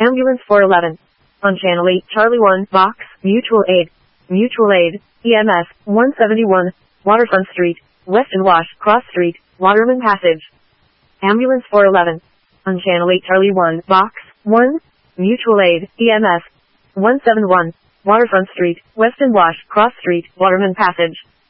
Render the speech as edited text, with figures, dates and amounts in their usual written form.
Ambulance 411. On Channel 8, Charlie 1, Box, Mutual Aid, EMS, 171, Waterfront Street, Weston Wash, Cross Street, Waterman Passage. Ambulance 411. On Channel 8, Charlie 1, Box, 1, Mutual Aid, EMS, 171, Waterfront Street, Weston Wash, Cross Street, Waterman Passage.